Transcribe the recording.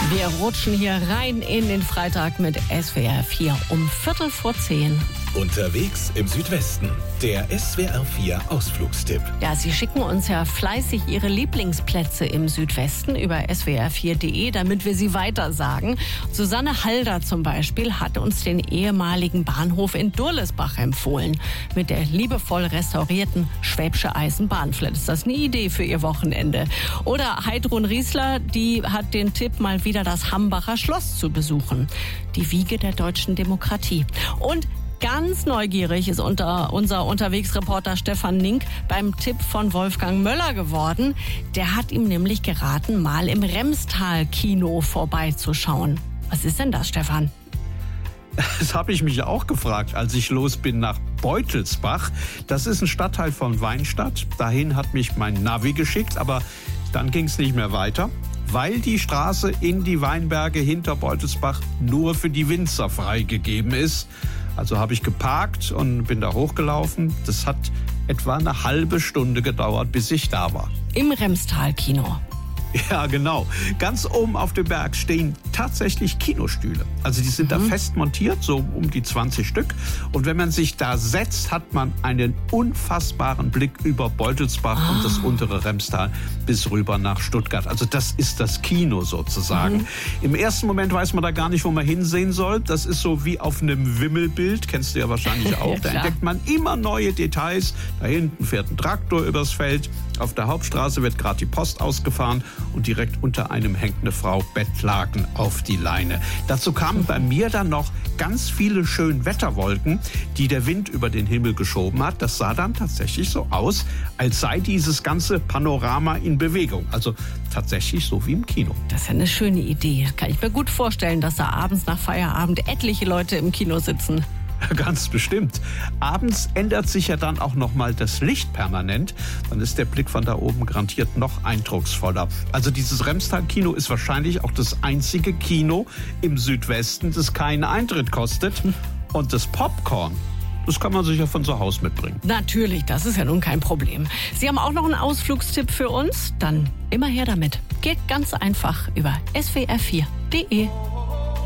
Wir rutschen hier rein in den Freitag mit SWR 4 um 10:15. Unterwegs im Südwesten, der SWR 4 Ausflugstipp. Ja, Sie schicken uns ja fleißig Ihre Lieblingsplätze im Südwesten über swr4.de, damit wir sie weitersagen. Susanne Halder zum Beispiel hat uns den ehemaligen Bahnhof in Durlesbach empfohlen. Mit der liebevoll restaurierten Schwäbsche Eisenbahn. Vielleicht ist das eine Idee für Ihr Wochenende. Oder Heidrun Riesler, die hat den Tipp, mal wieder das Hambacher Schloss zu besuchen. Die Wiege der deutschen Demokratie. Und ganz neugierig ist unser Unterwegsreporter Stefan Nink beim Tipp von Wolfgang Möller geworden. Der hat ihm nämlich geraten, mal im Remstal-Kino vorbeizuschauen. Was ist denn das, Stefan? Das habe ich mich auch gefragt, als ich los bin nach Beutelsbach. Das ist ein Stadtteil von Weinstadt. Dahin hat mich mein Navi geschickt, aber dann ging es nicht mehr weiter, weil die Straße in die Weinberge hinter Beutelsbach nur für die Winzer freigegeben ist. Also habe ich geparkt und bin da hochgelaufen. Das hat etwa eine halbe Stunde gedauert, bis ich da war. Im Remstal-Kino. Ja, genau. Ganz oben auf dem Berg stehen tatsächlich Kinostühle. Also die sind da fest montiert, so um die 20 Stück. Und wenn man sich da setzt, hat man einen unfassbaren Blick über Beutelsbach und das untere Remstal bis rüber nach Stuttgart. Also das ist das Kino sozusagen. Im ersten Moment weiß man da gar nicht, wo man hinsehen soll. Das ist so wie auf einem Wimmelbild, kennst du ja wahrscheinlich auch. Ja, da entdeckt man immer neue Details. Da hinten fährt ein Traktor übers Feld. Auf der Hauptstraße wird gerade die Post ausgefahren und direkt unter einem hängt eine Frau Bettlaken auf die Leine. Dazu kamen bei mir dann noch ganz viele schöne Wetterwolken, die der Wind über den Himmel geschoben hat. Das sah dann tatsächlich so aus, als sei dieses ganze Panorama in Bewegung. Also tatsächlich so wie im Kino. Das ist ja eine schöne Idee. Kann ich mir gut vorstellen, dass da abends nach Feierabend etliche Leute im Kino sitzen. Ganz bestimmt. Abends ändert sich ja dann auch noch mal das Licht permanent. Dann ist der Blick von da oben garantiert noch eindrucksvoller. Also dieses Remstal-Kino ist wahrscheinlich auch das einzige Kino im Südwesten, das keinen Eintritt kostet. Und das Popcorn, das kann man sich ja von zu Hause mitbringen. Natürlich, das ist ja nun kein Problem. Sie haben auch noch einen Ausflugstipp für uns? Dann immer her damit. Geht ganz einfach über swr4.de.